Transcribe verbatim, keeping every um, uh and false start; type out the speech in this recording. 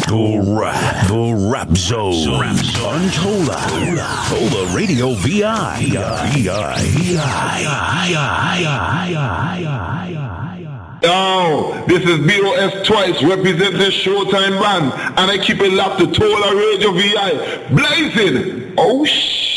The rap, the rap zone. Untola. Tola Radio V I. V I. V I. V I. Yo, this is B O S Twice representing Showtime Band, and I keep it locked to Tola Radio V I. Blazing! Oh shit!